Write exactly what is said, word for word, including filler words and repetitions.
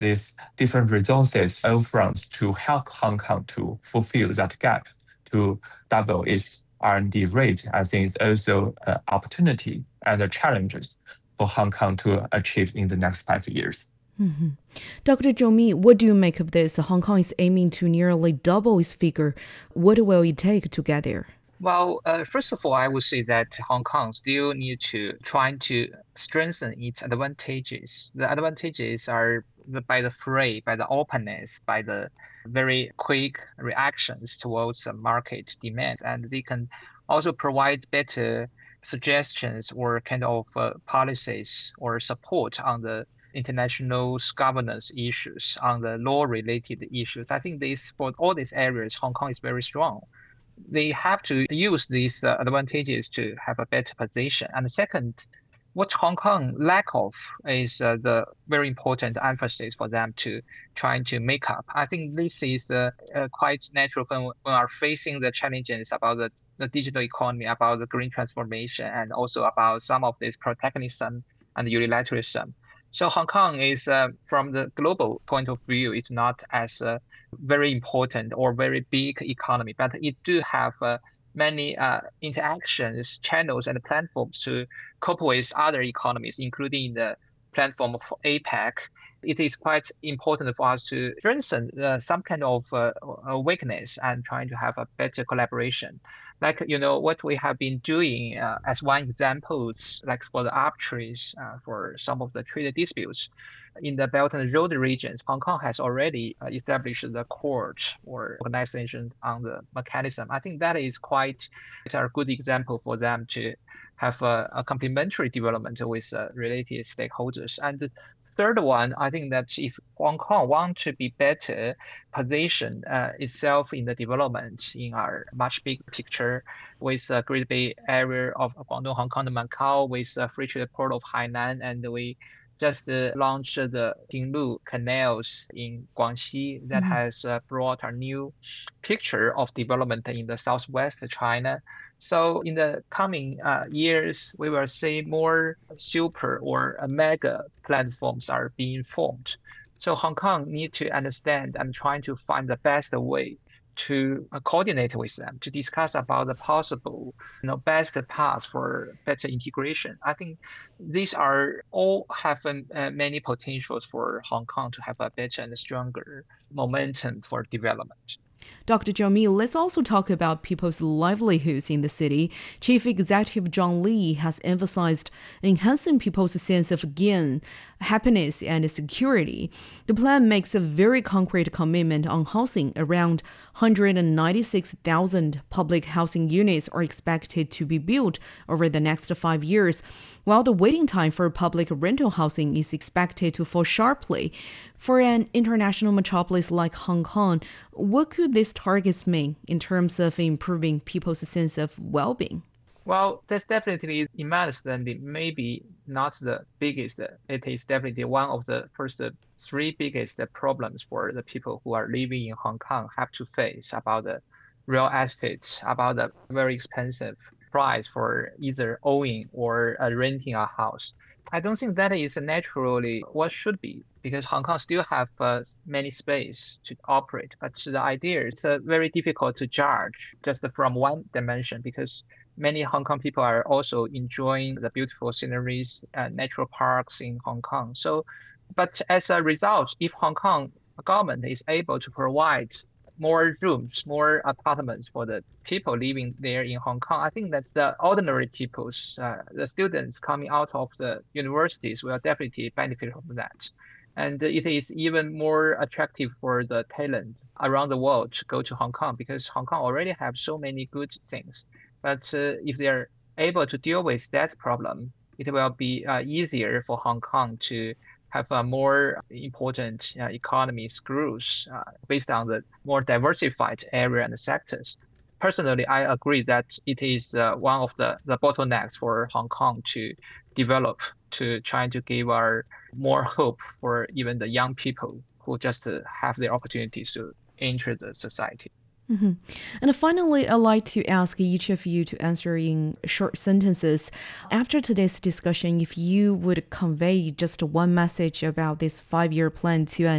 these different resources all fronts to help Hong Kong to fulfill that gap, to double its R and D rate. I think it's also an opportunity and a challenges for Hong Kong to achieve in the next five years. Mm-hmm. Doctor Zhou Mi, what do you make of this? Hong Kong is aiming to nearly double its figure. What will it take to get there? Well, uh, first of all, I would say that Hong Kong still need to try to strengthen its advantages. The advantages are the, by the free, by the openness, by the very quick reactions towards the market demands, and they can also provide better suggestions or kind of uh, policies or support on the international governance issues, on the law-related issues. I think this for all these areas, Hong Kong is very strong. They have to use these uh, advantages to have a better position. And second, what Hong Kong lack of is uh, the very important emphasis for them to trying to make up. I think this is the uh, quite natural when we are facing the challenges about the, the digital economy, about the green transformation, and also about some of this protectionism and unilateralism. So Hong Kong is, uh, from the global point of view, it's not as a very important or very big economy, but it do have uh, many uh, interactions, channels, and platforms to cope with other economies, including the platform of APEC. It is quite important for us to strengthen uh, some kind of uh, weakness and trying to have a better collaboration. Like, you know, what we have been doing uh, as one example, like for the arbitraries, uh, for some of the trade disputes in the Belt and Road regions, Hong Kong has already uh, established the court or organization on the mechanism. I think that is quite a good example for them to have a, a complementary development with uh, related stakeholders. And third one, I think that if Hong Kong want to be better position uh, itself in the development in our much big picture with the Great Bay Area of Guangdong, Hong Kong, and Macau, with the free trade port of Hainan, and we just uh, launched the Jinglu canals in Guangxi that mm-hmm. has uh, brought a new picture of development in the southwest China. So in the coming uh, years, we will see more super or uh, mega platforms are being formed. So Hong Kong need to understand and trying to find the best way to uh, coordinate with them, to discuss about the possible, you know, best path for better integration. I think these are all have uh, many potentials for Hong Kong to have a better and stronger momentum for development. Doctor Zhou Mi, let's also talk about people's livelihoods in the city. Chief Executive John Lee has emphasized enhancing people's sense of gain, happiness, and security. The plan makes a very concrete commitment on housing. Around one hundred ninety-six thousand public housing units are expected to be built over the next five years, while the waiting time for public rental housing is expected to fall sharply. For an international metropolis like Hong Kong, what could these targets mean in terms of improving people's sense of well-being? Well, that's definitely immense, and maybe not the biggest. It is definitely one of the first three biggest problems for the people who are living in Hong Kong have to face about the real estate, about the very expensive price for either owning or uh, renting a house. I don't think that is naturally what should be, because Hong Kong still have uh, many space to operate. But the idea is uh, very difficult to judge just from one dimension, because many Hong Kong people are also enjoying the beautiful sceneries, uh, natural parks in Hong Kong. So, but as a result, if Hong Kong government is able to provide more rooms, more apartments for the people living there in Hong Kong, I think that the ordinary people, uh, the students coming out of the universities will definitely benefit from that. And it is even more attractive for the talent around the world to go to Hong Kong, because Hong Kong already have so many good things. But uh, if they're able to deal with that problem, it will be uh, easier for Hong Kong to have a more important uh, economies growth uh, based on the more diversified area and sectors. Personally, I agree that it is uh, one of the, the bottlenecks for Hong Kong to develop, to try to give our more hope for even the young people who just uh, have the opportunities to enter the society. Mm-hmm. And finally, I'd like to ask each of you to answer in short sentences. After today's discussion, if you would convey just one message about this five-year plan to an